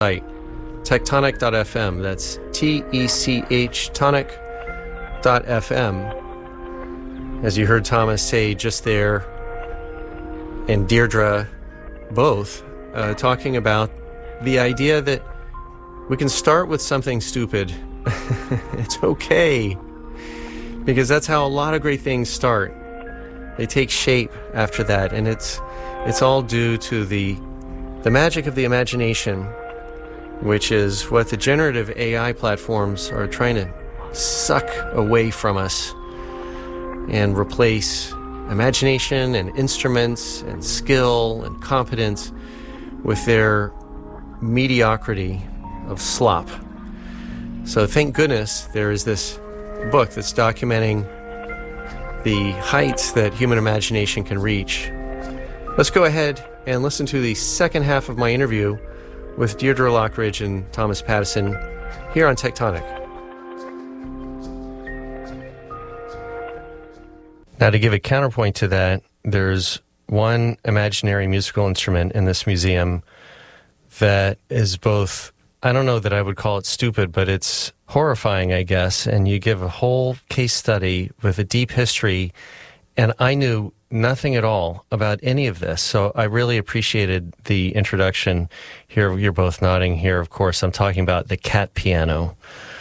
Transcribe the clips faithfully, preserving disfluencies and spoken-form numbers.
site, tectonic dot f m. That's T E C H tonic dot f m. As you heard Thomas say just there, and Deirdre both, uh, talking about the idea that we can start with something stupid. It's okay. Because that's how a lot of great things start. They take shape after that, and it's it's all due to the the magic of the imagination, which is what the generative A I platforms are trying to suck away from us and replace imagination and instruments and skill and competence with their mediocrity of slop. So thank goodness there is this book that's documenting the heights that human imagination can reach. Let's go ahead and listen to the second half of my interview with Deirdre Lockridge and Thomas Pattison here on Tectonic. Now, to give a counterpoint to that, there's one imaginary musical instrument in this museum that is both, I don't know that I would call it stupid, but it's horrifying, I guess. And you give a whole case study with a deep history, and I knew nothing at all about any of this. So I really appreciated the introduction here. You're both nodding here. Of course, I'm talking about the cat piano.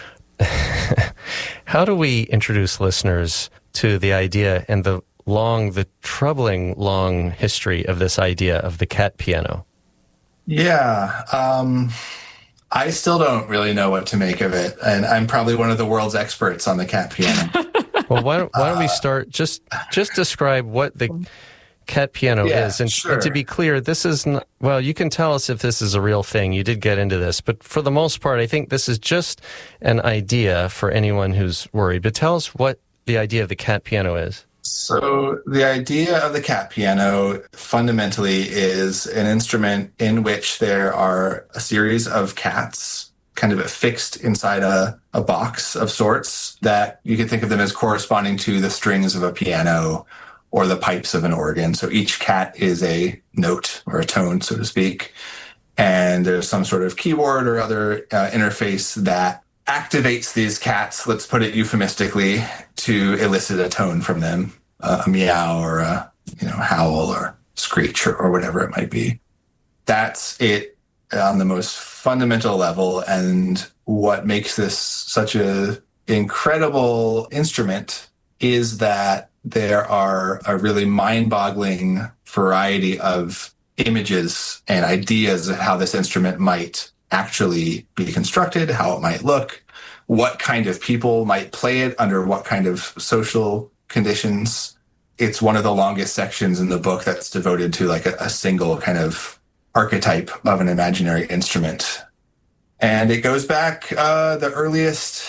How do we introduce listeners to the idea and the long, the troubling long history of this idea of the cat piano? Yeah, um, I still don't really know what to make of it. And I'm probably one of the world's experts on the cat piano. Well, why don't, why don't we start, just just describe what the cat piano yeah, is. And, sure. and to be clear, this is not, well, you can tell us if this is a real thing. You did get into this. But for the most part, I think this is just an idea for anyone who's worried. But tell us what the idea of the cat piano is. So the idea of the cat piano fundamentally is an instrument in which there are a series of cats kind of fixed inside a, a box of sorts that you can think of them as corresponding to the strings of a piano or the pipes of an organ. So each cat is a note or a tone, so to speak. And there's some sort of keyboard or other uh, interface that activates these cats, let's put it euphemistically, to elicit a tone from them, uh, a meow or a you know howl or screech or, or whatever it might be. That's it on the most fundamental level, and what makes this such a incredible instrument is that there are a really mind-boggling variety of images and ideas of how this instrument might actually be constructed, how it might look, what kind of people might play it under what kind of social conditions. It's one of the longest sections in the book that's devoted to like a, a single kind of archetype of an imaginary instrument. And it goes back, uh, the earliest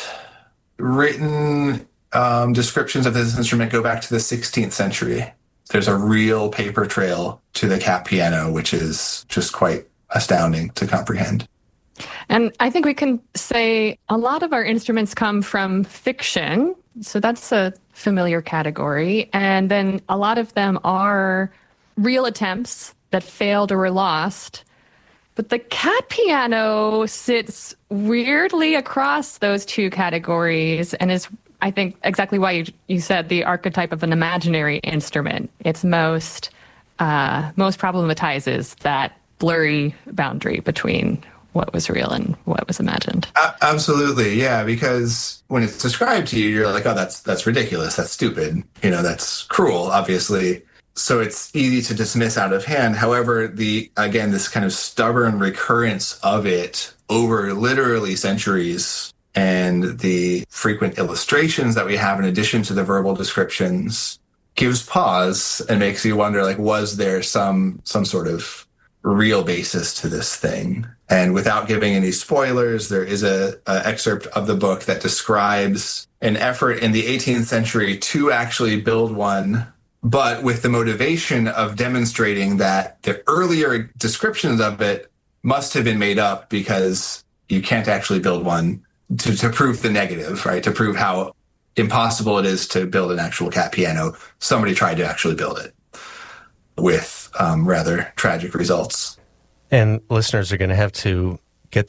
written um, descriptions of this instrument go back to the sixteenth century. There's a real paper trail to the cat piano, which is just quite astounding to comprehend. And I think we can say a lot of our instruments come from fiction. So that's a familiar category. And then a lot of them are real attempts that failed or were lost. But the cat piano sits weirdly across those two categories and is, I think, exactly why you, you said the archetype of an imaginary instrument. It's most, uh, most problematizes that blurry boundary between what was real and what was imagined. Uh, absolutely, yeah, because when it's described to you, you're like, oh, that's that's ridiculous, that's stupid, you know, that's cruel, obviously. So it's easy to dismiss out of hand. However, the again, this kind of stubborn recurrence of it over literally centuries and the frequent illustrations that we have in addition to the verbal descriptions gives pause and makes you wonder, like, was there some some sort of real basis to this thing? And without giving any spoilers, there is a, a excerpt of the book that describes an effort in the eighteenth century to actually build one, but with the motivation of demonstrating that the earlier descriptions of it must have been made up because you can't actually build one to, to prove the negative, right? To prove how impossible it is to build an actual cat piano. Somebody tried to actually build it with um, rather tragic results. And listeners are going to have to